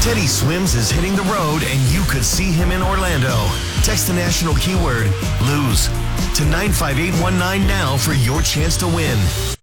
Teddy Swims is hitting the road and you could see him in Orlando. Text the national keyword, lose, to 95819 now for your chance to win.